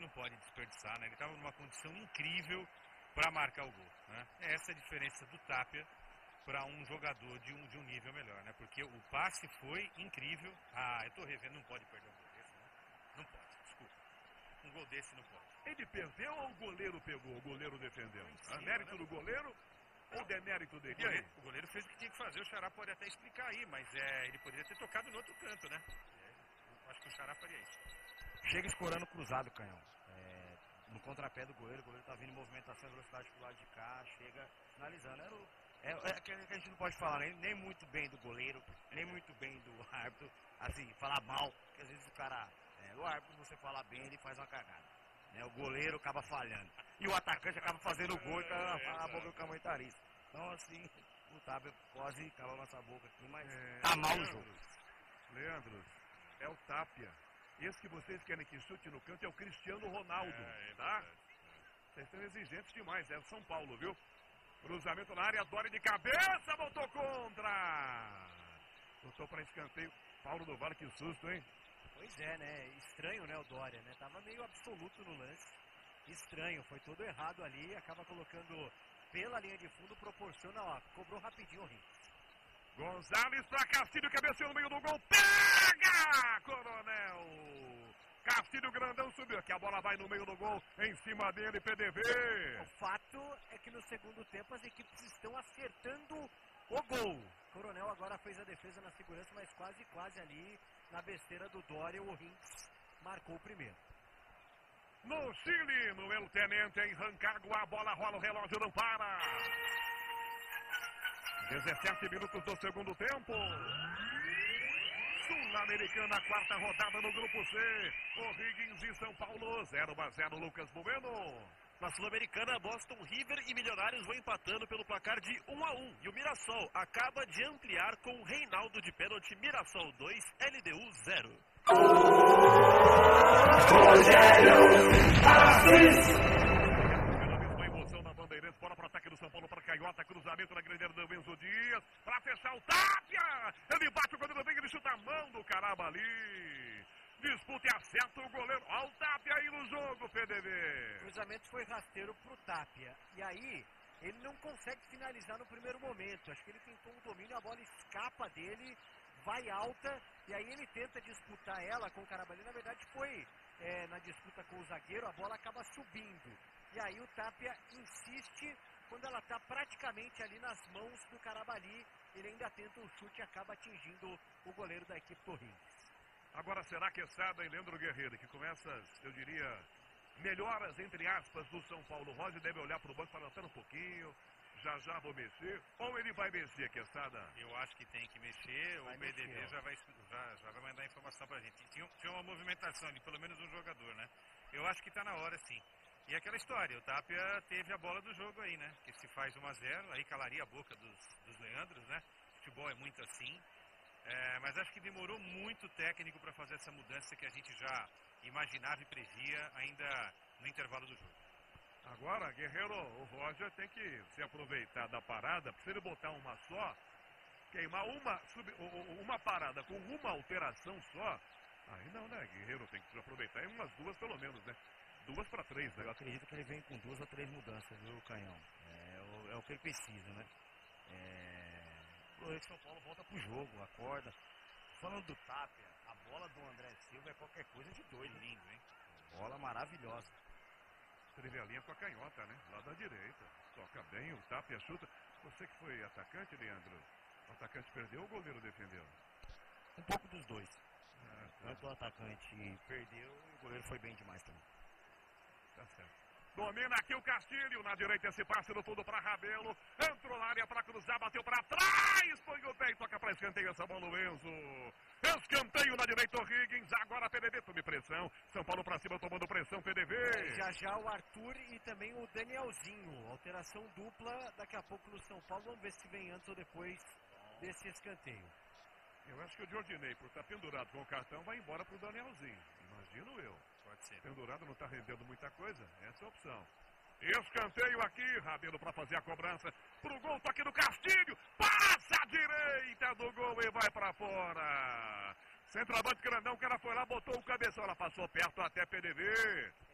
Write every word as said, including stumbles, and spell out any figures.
não pode desperdiçar, né? Ele estava numa condição incrível para marcar o gol, né? Essa é a diferença do Tapia para um jogador de um, de um nível melhor, né? Porque o passe foi incrível. Ah, eu estou revendo, não pode perder um gol desse, né? Não pode, desculpa. Um gol desse não pode. Ele perdeu ou o goleiro pegou? O goleiro defendeu? Cima, a mérito né? do goleiro ou demérito dele? O goleiro, o goleiro fez o que tinha que fazer, o Xará pode até explicar aí, mas é, ele poderia ter tocado no outro canto, né? É, acho que o Xará faria isso. Chega escorando cruzado, Canhão. É, no contrapé do goleiro, o goleiro tá vindo em movimentação, velocidade pro lado de cá, chega finalizando. Era o, é, é que a gente não pode falar nem, nem muito bem do goleiro, nem muito bem do árbitro, assim, falar mal, porque às vezes o cara, é, o árbitro, você falar bem, ele faz uma cagada. Né? O goleiro acaba falhando. E o atacante acaba fazendo o gol e cala a boca do comentarista. Então, assim, o Tapia quase cala nossa boca aqui, mas é, tá mal o Leandros, jogo. Leandros, é o Tapia. Esse que vocês querem que chute no canto é o Cristiano Ronaldo, é, é tá? Vocês estão exigentes demais, é o São Paulo, viu? Cruzamento na área, Dória de cabeça, voltou contra! Voltou para escanteio. Paulo do Vale, que susto, hein? Pois é, né? Estranho, né, o Dória, né? Tava meio absoluto no lance. Estranho, foi todo errado ali, acaba colocando pela linha de fundo, proporciona, ó, cobrou rapidinho o Ricks. Gonzalez para Castilho, cabeceou no meio do gol, pega! Coronel! Castilho grandão subiu, aqui a bola vai no meio do gol, em cima dele, P D V. O fato é que no segundo tempo as equipes estão acertando o gol. Coronel agora fez a defesa na segurança, mas quase, quase ali na besteira do Dória, o Ricks marcou o primeiro. No Chile, no El Tenente, em Rancagua, a bola rola, o relógio não para. dezessete minutos do segundo tempo. Sul-Americana, quarta rodada no Grupo C. O'Higgins e São Paulo, zero a zero, Lucas Bueno. Na Sul-Americana, Boston River e Milionários vão empatando pelo placar de um a um. E o Mirassol acaba de ampliar com o Reinaldo de pênalti. Mirassol dois, L D U zero. Pela mesma emoção na Bandeirantes, bola para o ataque do São Paulo, para Canhota, cruzamento na grande área do Benzo Dias, para fechar o Tapia, ele bate o goleiro, vem, ele chuta a mão do caramba ali, disputa e acerta o goleiro, olha o Tapia aí no jogo, P D V. O cruzamento foi rasteiro pro Tapia, e aí ele não consegue finalizar no primeiro momento, acho que ele tentou um domínio, a bola escapa dele, vai alta, e aí ele tenta disputar ela com o Carabalí, na verdade foi é, na disputa com o zagueiro, a bola acaba subindo, e aí o Tapia insiste, quando ela está praticamente ali nas mãos do Carabalí, ele ainda tenta um chute e acaba atingindo o goleiro da equipe do Ricks. Agora será que Sada e Leandro Guerreiro, que começa, eu diria, melhoras entre aspas do São Paulo, Rose deve olhar para o banco e falar, um pouquinho, já já vou mexer, ou ele vai mexer, Quesada? Eu acho que tem que mexer, Vai o P D V mexer, já vai, já, já vai mandar informação pra gente. Tinha, tinha uma movimentação ali, pelo menos um jogador, né? Eu acho que tá na hora, sim. E aquela história, o Tapia teve a bola do jogo aí, né? Que se faz um a zero, aí calaria a boca dos, dos Leandros, né? Futebol é muito assim. É, mas acho que demorou muito técnico para fazer essa mudança que a gente já imaginava e previa ainda no intervalo do jogo. Agora, Guerreiro, o Roger tem que se aproveitar da parada, se ele botar uma só, queimar uma, sub, uma parada com uma alteração só, aí não, né, Guerreiro, tem que se aproveitar em umas duas pelo menos, né? Duas para três, né? Eu acredito que ele vem com duas ou três mudanças, viu, Canhão? É o, é o que ele precisa, né? É... O goleiro de São Paulo volta pro jogo, acorda. Falando do Tapia, a bola do André Silva é qualquer coisa de doido. Lindo, hein? Bola maravilhosa. Trivelinha com a canhota, né? Lá da direita. Toca bem, o Tapia chuta. Você que foi atacante, Leandro? O atacante perdeu ou o goleiro defendeu? Um pouco dos dois. Ah, tá. Tanto o atacante perdeu e o goleiro foi bem demais também. Tá certo. Domina aqui o Castilho, na direita esse passe no fundo para Rabelo, entrou na área para cruzar, bateu para trás, põe o pé e toca para escanteio essa bola no Enzo. Escanteio na direita o Higgins, agora P D V, tome pressão, São Paulo para cima tomando pressão, P D V. É, já já o Arthur e também o Danielzinho, alteração dupla daqui a pouco no São Paulo, vamos ver se vem antes ou depois desse escanteio. Eu acho que o Jordinei, por estar pendurado com o cartão, vai embora pro Danielzinho, imagino eu. Pode ser. Pendurado não está rendendo muita coisa, essa é a opção. Escanteio aqui, Rabelo para fazer a cobrança pro gol, toque do Castilho, passa a direita do gol e vai para fora. Centroavante grandão, o cara foi lá, botou o cabeção, ela passou perto até P D V.